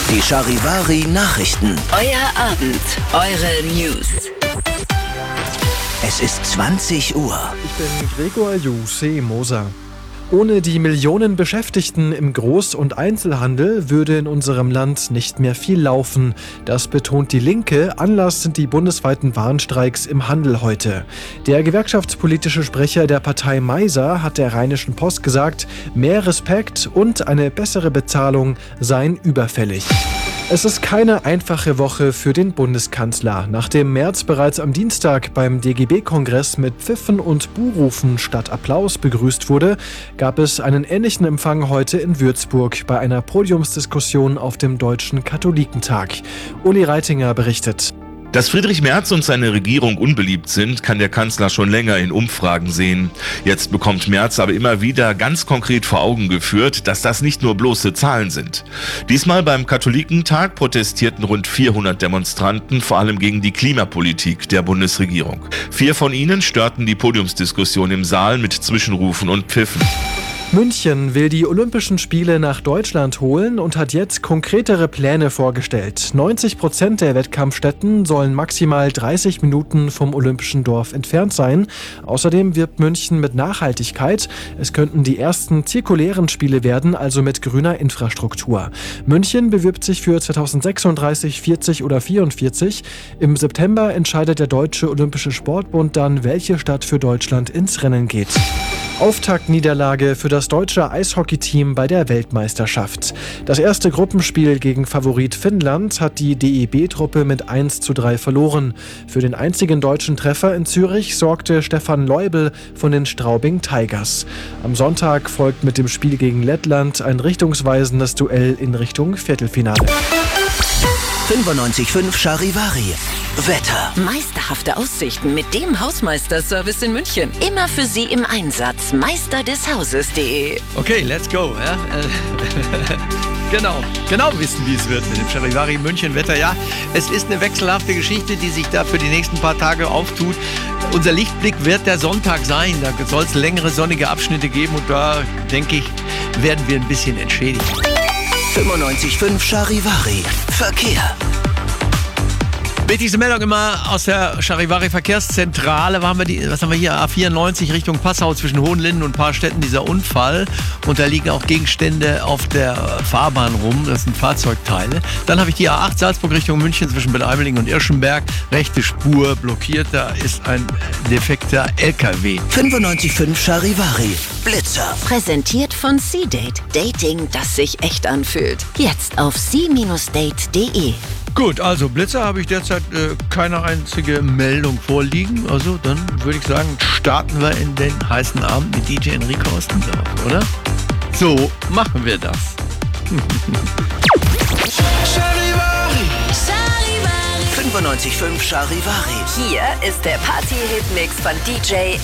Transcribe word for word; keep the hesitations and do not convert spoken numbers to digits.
Die Charivari Nachrichten. Euer Abend, eure News. Es ist zwanzig Uhr. Ich bin Gregor Juse Moser. Ohne die Millionen Beschäftigten im Groß- und Einzelhandel würde in unserem Land nicht mehr viel laufen. Das betont die Linke. Anlass sind die bundesweiten Warnstreiks im Handel heute. Der gewerkschaftspolitische Sprecher der Partei Meiser hat der Rheinischen Post gesagt, mehr Respekt und eine bessere Bezahlung seien überfällig. Es ist keine einfache Woche für den Bundeskanzler. Nachdem Merz bereits am Dienstag beim D G B-Kongress mit Pfiffen und Buhrufen statt Applaus begrüßt wurde, gab es einen ähnlichen Empfang heute in Würzburg bei einer Podiumsdiskussion auf dem Deutschen Katholikentag. Uli Reitinger berichtet. Dass Friedrich Merz und seine Regierung unbeliebt sind, kann der Kanzler schon länger in Umfragen sehen. Jetzt bekommt Merz aber immer wieder ganz konkret vor Augen geführt, dass das nicht nur bloße Zahlen sind. Diesmal beim Katholikentag protestierten rund vierhundert Demonstranten, vor allem gegen die Klimapolitik der Bundesregierung. Vier von ihnen störten die Podiumsdiskussion im Saal mit Zwischenrufen und Pfiffen. München will die Olympischen Spiele nach Deutschland holen und hat jetzt konkretere Pläne vorgestellt. neunzig Prozent der Wettkampfstätten sollen maximal dreißig Minuten vom Olympischen Dorf entfernt sein. Außerdem wirbt München mit Nachhaltigkeit. Es könnten die ersten zirkulären Spiele werden, also mit grüner Infrastruktur. München bewirbt sich für zweitausendsechsunddreißig, vierzig oder vierundvierzig. Im September entscheidet der Deutsche Olympische Sportbund dann, welche Stadt für Deutschland ins Rennen geht. Auftaktniederlage für das deutsche Eishockeyteam bei der Weltmeisterschaft. Das erste Gruppenspiel gegen Favorit Finnland hat die D E B-Truppe mit eins zu drei verloren. Für den einzigen deutschen Treffer in Zürich sorgte Stefan Leubel von den Straubing Tigers. Am Sonntag folgt mit dem Spiel gegen Lettland ein richtungsweisendes Duell in Richtung Viertelfinale. fünfundneunzig Komma fünf Charivari. Wetter. Meisterhafte Aussichten mit dem Hausmeister-Service in München. Immer für Sie im Einsatz. Meister des Hauses punkt de. Okay, let's go. Ja? Genau, genau wissen, wie es wird mit dem Charivari München Wetter. Ja, es ist eine wechselhafte Geschichte, die sich da für die nächsten paar Tage auftut. Unser Lichtblick wird der Sonntag sein. Da soll es längere sonnige Abschnitte geben und da, denke ich, werden wir ein bisschen entschädigt. fünfundneunzig Komma fünf Charivari. Verkehr. Wichtigste Meldung immer aus der Charivari Verkehrszentrale. Haben wir die, was haben wir hier? A vierundneunzig Richtung Passau zwischen Hohenlinden und Paarstetten, dieser Unfall. Und da liegen auch Gegenstände auf der Fahrbahn rum. Das sind Fahrzeugteile. Dann habe ich die A acht Salzburg Richtung München zwischen Bad Aibling und Irschenberg. Rechte Spur blockiert. Da ist ein defekter L K W. fünfundneunzig Komma fünf Charivari. Blitzer. Präsentiert von C-Date. Dating, das sich echt anfühlt. Jetzt auf c date punkt de. Gut, also Blitzer habe ich derzeit äh, keine einzige Meldung vorliegen. Also dann würde ich sagen, starten wir in den heißen Abend mit D J Enrico Ostendorf, oder? So machen wir das. Charivari. fünfundneunzig Komma fünf Charivari. Hier ist der Party-Hit-Mix von D J